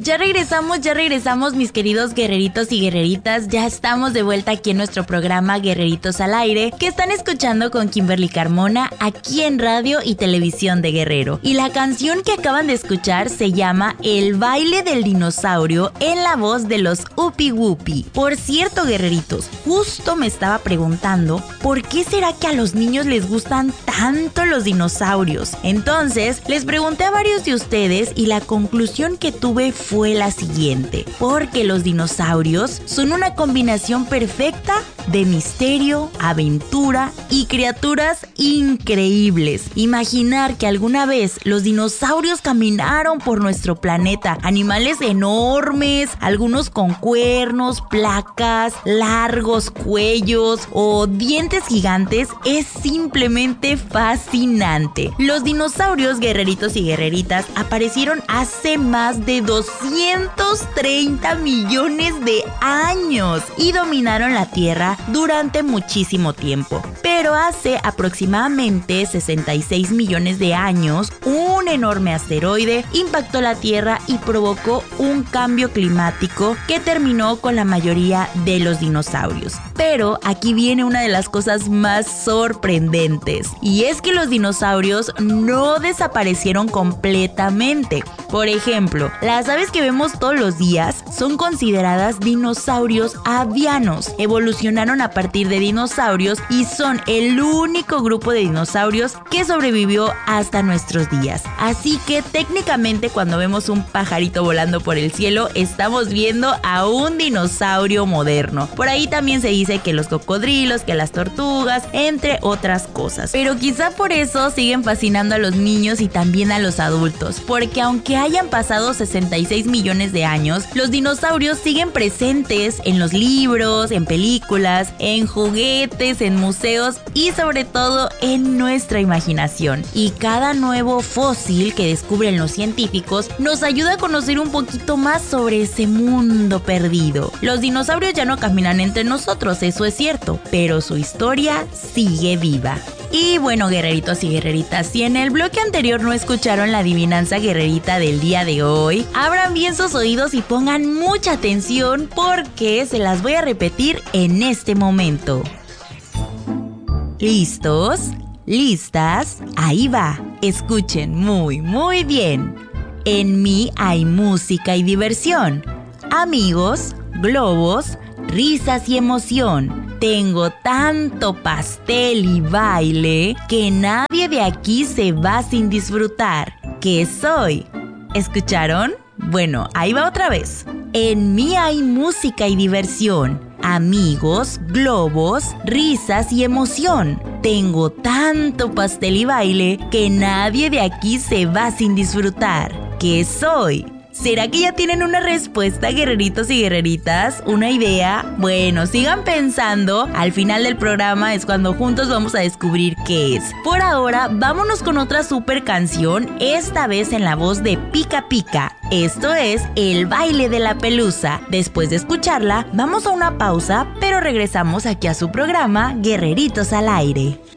Ya regresamos mis queridos guerreritos y guerreritas. Ya estamos de vuelta aquí en nuestro programa Guerreritos al Aire, que están escuchando con Kimberly Carmona aquí en Radio y Televisión de Guerrero. Y la canción que acaban de escuchar se llama El baile del dinosaurio, en la voz de los Upi Whoopie. Por cierto, guerreritos, justo me estaba preguntando ¿por qué será que a los niños les gustan tanto los dinosaurios? Entonces, les pregunté a varios de ustedes y la conclusión que tuve fue la siguiente: porque los dinosaurios son una combinación perfecta de misterio, aventura y criaturas increíbles. Imaginar que alguna vez los dinosaurios caminaron por nuestro planeta, animales enormes, algunos con cuernos, placas, largos cuellos o dientes gigantes, es simplemente fascinante. Los dinosaurios, guerreritos y guerreritas, aparecieron hace más de 230 millones de años y dominaron la Tierra durante muchísimo tiempo. Pero hace aproximadamente 66 millones de años, un enorme asteroide impactó la Tierra y provocó un cambio climático que terminó con la mayoría de los dinosaurios. Pero aquí viene una de las cosas más sorprendentes, y es que los dinosaurios no desaparecieron completamente. Por ejemplo, las aves que vemos todos los días son consideradas dinosaurios avianos. Evolucionaron a partir de dinosaurios y son el único grupo de dinosaurios que sobrevivió hasta nuestros días. Así que técnicamente cuando vemos un pajarito volando por el cielo, estamos viendo a un dinosaurio moderno. Por ahí también se dice que los cocodrilos, que las tortugas, entre otras cosas. Pero quizá por eso siguen fascinando a los niños y también a los adultos, porque aunque hayan pasado 66 millones de años, los dinosaurios siguen presentes en los libros, en películas, en juguetes, en museos y sobre todo en nuestra imaginación. Y cada nuevo fósil que descubren los científicos nos ayuda a conocer un poquito más sobre ese mundo perdido. Los dinosaurios ya no caminan entre nosotros, eso es cierto, pero su historia sigue viva. Y bueno, guerreritos y guerreritas, si en el bloque anterior no escucharon la adivinanza guerrerita del día de hoy, abran bien sus oídos y pongan mucha atención porque se las voy a repetir en este momento. ¿Listos? ¿Listas? Ahí va. Escuchen muy bien. En mí hay música y diversión, amigos, globos, risas y emoción. Tengo tanto pastel y baile que nadie de aquí se va sin disfrutar. ¿Qué soy? ¿Escucharon? Bueno, ahí va otra vez. En mí hay música y diversión, amigos, globos, risas y emoción. Tengo tanto pastel y baile que nadie de aquí se va sin disfrutar. ¿Qué soy? ¿Será que ya tienen una respuesta, guerreritos y guerreritas? ¿Una idea? Bueno, sigan pensando. Al final del programa es cuando juntos vamos a descubrir qué es. Por ahora, vámonos con otra super canción, esta vez en la voz de Pica Pica. Esto es El baile de la pelusa. Después de escucharla, vamos a una pausa, pero regresamos aquí a su programa Guerreritos al Aire.